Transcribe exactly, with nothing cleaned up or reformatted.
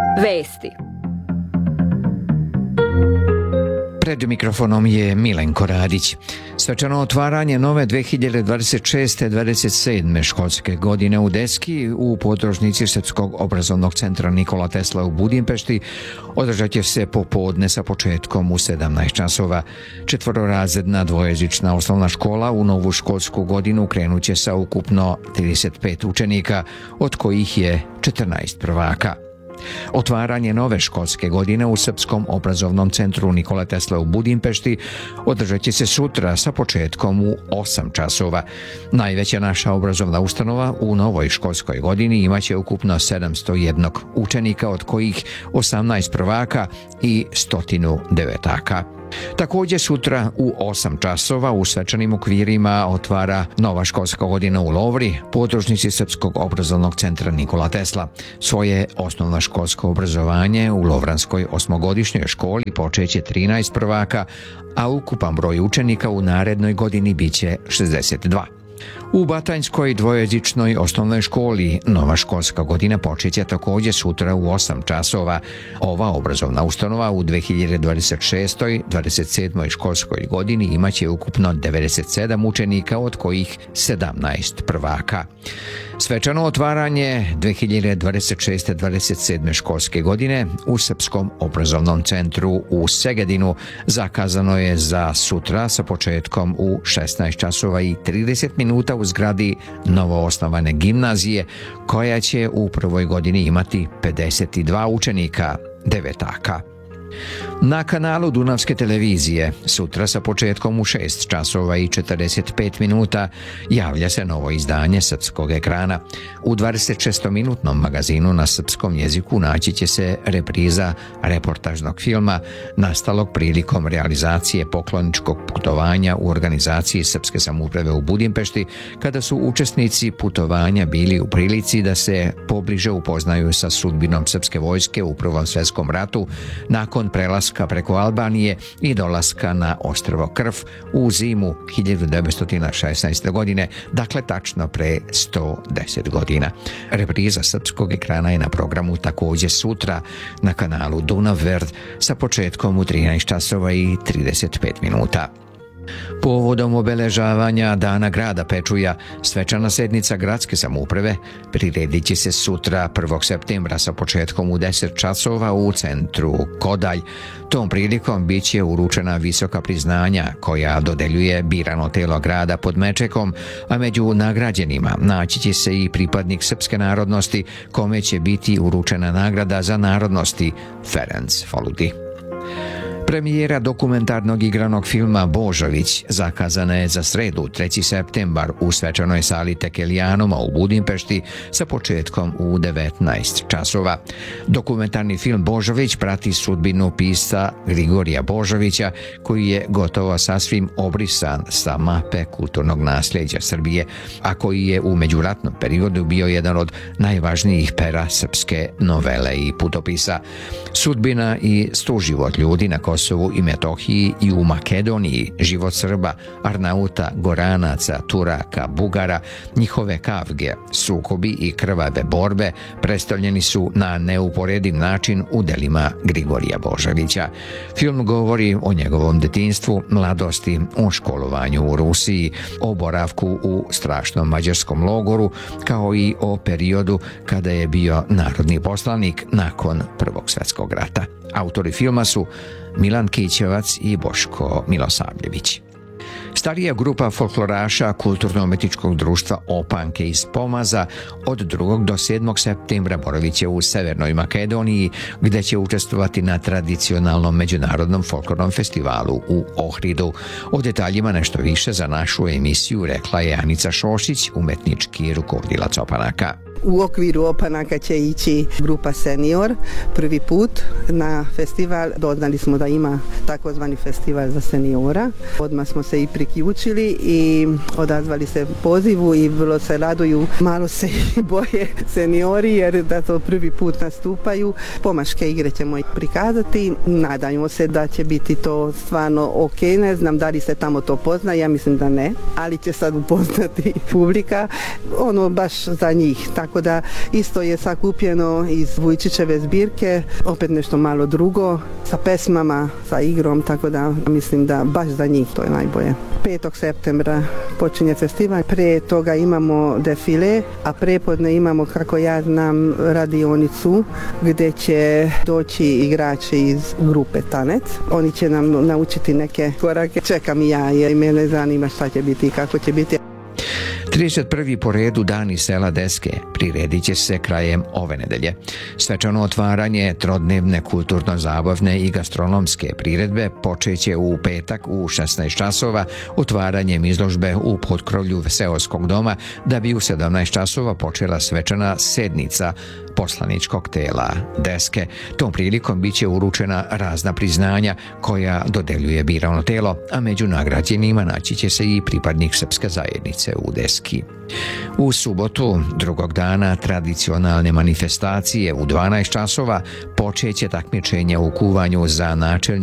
Vesti. Pred mikrofonom je Milenko Radić. Svečano otvaranje nove dve hiljade dvadeset šeste dvadeset sedme školske godine u Deski u podružnici Srpskog obrazovnog centra Nikola Tesla u Budimpešti održat će se popodne sa početkom u sedamnaest časova. Četvororazredna dvojezična osnovna škola u novu školsku godinu krenut će sa ukupno trideset pet učenika, od kojih je četrnaest prvaka. Otvaranje nove školske godine u Srpskom obrazovnom centru Nikola Tesla u Budimpešti održat će se sutra sa početkom u osam časova. Najveća naša obrazovna ustanova u novoj školskoj godini imaće ukupno sedamsto jedan učenika, od kojih osamnaest prvaka i stotinu devetaka. Također sutra u osam časova u svečanim okvirima otvara nova školska godina u Lovri, podružnici Srpskog obrazovnog centra Nikola Tesla. Svoje osnovno školsko obrazovanje u Lovranskoj osmogodišnjoj školi počeće trinaest prvaka, a ukupan broj učenika u narednoj godini biće šezdeset dva. U Batanjskoj dvojezičnoj osnovnoj školi nova školska godina počeće također sutra u osam časova. Ova obrazovna ustanova u dve hiljade dvadeset šestoj dvadeset sedmoj školskoj godini imaće ukupno devedeset sedam učenika, od kojih sedamnaest prvaka. Svečano otvaranje dve hiljade dvadeset šeste dvadeset sedme školske godine u Srpskom obrazovnom centru u Segedinu zakazano je za sutra sa početkom u šesnaest časova i trideset minuta u zgradi novoosnovane gimnazije, koja će u prvoj godini imati pedeset dva učenika, devetaka. Na kanalu Dunavske televizije sutra sa početkom u šest časova i četrdeset pet minuta javlja se novo izdanje srpskog ekrana. U dvadesetšestominutnom magazinu na srpskom jeziku naći će se repriza reportažnog filma nastalog prilikom realizacije pokloničkog putovanja u organizaciji Srpske samouprave u Budimpešti, kada su učesnici putovanja bili u prilici da se pobliže upoznaju sa sudbinom srpske vojske u Prvom svjetskom ratu nakon prelaska preko Albanije i dolaska na ostrvo Krf u zimu hiljadu devetsto šesnaeste. godine, dakle tačno pre sto deset godina. Repriza srpskog ekrana je na programu također sutra na kanalu Dunav Verd sa početkom u trinaest časova i trideset pet minuta. Povodom obeležavanja Dana grada Pečuja, svečana sednica gradske samouprave priredit će se sutra prvog septembra sa početkom u deset časova u centru Kodalj. Tom prilikom bit će uručena visoka priznanja koja dodeljuje birano telo grada pod Mečekom, a među nagrađenima naći će se i pripadnik srpske narodnosti, kome će biti uručena nagrada za narodnosti Ferenc Foludi. Premijera dokumentarnog igranog filma Božović zakazana je za sredu treći septembar u svečanoj sali Tekelijanuma u Budimpešti sa početkom u devetnaest časova. Dokumentarni film Božović prati sudbinu pisca Grigorija Božovića, koji je gotovo sasvim obrisan sa mape kulturnog nasljeđa Srbije, a koji je u međuratnom periodu bio jedan od najvažnijih pera srpske novele i putopisa. Sudbina i suživot ljudi na Kosovu i Metohiji i u Makedoniji, život Srba, Arnauta, Goranaca, Turaka, Bugara, njihove kavge, sukobi i krvave borbe predstavljeni su na neuporediv način u delima Grigorija Božovića. Film govori o njegovom detinjstvu, mladosti, o školovanju u Rusiji, o boravku u strašnom mađarskom logoru, kao i o periodu kada je bio narodni poslanik nakon Prvog svjetskog rata. Autori filma su Milan Kićevac i Boško Milosavljević. Starija grupa folkloraša Kulturno-umetničkog društva Opanke iz Pomaza od drugog do sedmog septembra boravit će u Severnoj Makedoniji, gde će učestvovati na tradicionalnom međunarodnom folklornom festivalu u Ohridu. O detaljima nešto više za našu emisiju rekla je Anica Šošić, umetnički rukovodilac Opanaka. U okviru Opanaka će ići grupa Senior prvi put na festival. Doznali smo da ima takozvani festival za seniora. Odmah smo se i priključili i odazvali se pozivu i vrlo se raduju, malo se i boje seniori jer da to prvi put nastupaju. Pomaške igre ćemo prikazati, nadajmo se da će biti to stvarno ok, ne znam da li se tamo to pozna, ja mislim da ne, ali će sad upoznati publika, ono baš za njih, tako da isto je sakupljeno iz Vujčićeve zbirke, opet nešto malo drugo, sa pesmama, sa igrom, tako da mislim da baš za njih to je najbolje. petog septembra počinje festival, pre toga imamo defile, a prepodne imamo, kako ja znam, radionicu gdje će doći igrači iz grupe Tanec. Oni će nam naučiti neke korake. Čekam i ja jer mene zanima šta će biti i kako će biti. trideset prvi po redu Dani sela Deske priredit će se krajem ove nedelje. Svečano otvaranje trodnevne kulturno-zabavne i gastronomske priredbe počeće u petak u šesnaest časova otvaranjem izložbe u potkrovlju seoskog doma, da bi u sedamnaest časova počela svečana sednica poslaničkog tela Deske. Tom prilikom biće uručena razna priznanja koja dodeljuje birano telo, a među nagrađenima naći će se i pripadnik srpske zajednice u Deski. U subotu, drugog dana tradicionalne manifestacije u dvanaest časova počeće takmičenje u kuvanju za načelnik